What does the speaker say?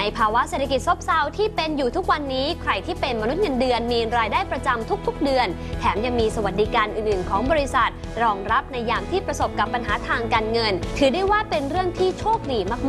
ภาวะเศรษฐกิจซบเซาที่เป็นอยู่ทุกวันนี้ใครที่เป็นมนุษย์เงินเดือนมีรายได้ประจำทุกๆเดือนแถมยังมีสวัสดิการอื่นๆของบริษัทรองรับในยามที่ประสบกับปัญหาทางการเงินถือได้ว่าเป็นเรื่องที่โชคดีมากๆ